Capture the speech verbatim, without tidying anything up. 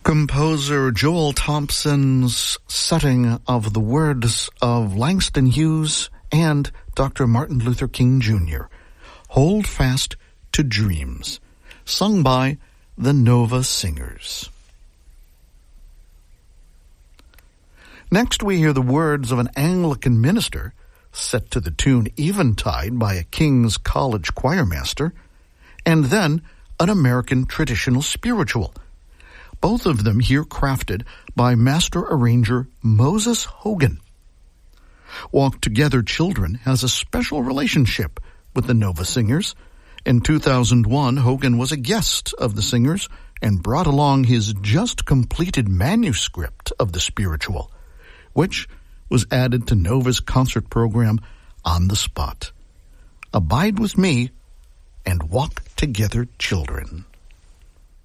Composer Joel Thompson's setting of the words of Langston Hughes and Doctor Martin Luther King Junior Hold Fast to Dreams, sung by the Nova Singers. Next we hear the words of an Anglican minister set to the tune Eventide by a King's College choirmaster, and then an American traditional spiritual, both of them here crafted by master arranger Moses Hogan. Walk Together Children has a special relationship with the Nova Singers. In two thousand one, Hogan was a guest of the Singers and brought along his just-completed manuscript of the spiritual, which was added to Nova's concert program on the spot. Abide with me and Walk Together Children.